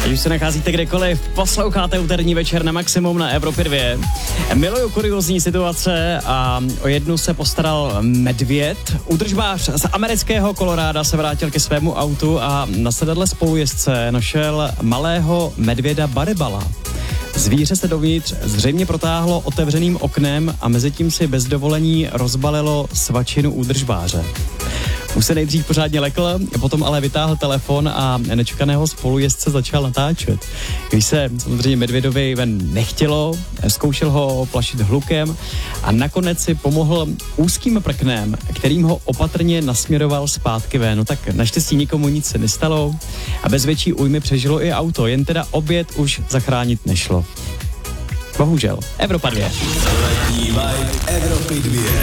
Když se nacházíte kdekoliv, posloucháte úterní večer na Maximum na Evropě 2. Miluju kuriózní situace a o jednu se postaral medvěd. Údržbář z amerického Koloráda se vrátil ke svému autu a na sedadle spolujezdce našel malého medvěda Baribala. Zvíře se dovnitř zřejmě protáhlo otevřeným oknem a mezitím si bez dovolení rozbalilo svačinu údržbáře. Už se nejdřív pořádně lekl, potom ale vytáhl telefon a nečekaného spolujezdce začal natáčet. Když se samozřejmě medvědovi ven nechtělo, zkoušel ho plašit hlukem a nakonec si pomohl úzkým prknem, kterým ho opatrně nasměroval zpátky ven. No tak naštěstí nikomu nic se nestalo a bez větší újmy přežilo i auto, jen teda oběd už zachránit nešlo. Bohužel. Evropa 2. Evropy 2.